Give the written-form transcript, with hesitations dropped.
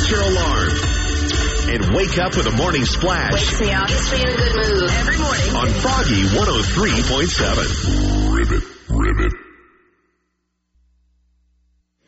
set your alarm. And wake up with a morning splash. Wakes me up. Gets me in a good mood every morning. On Froggy 103.7.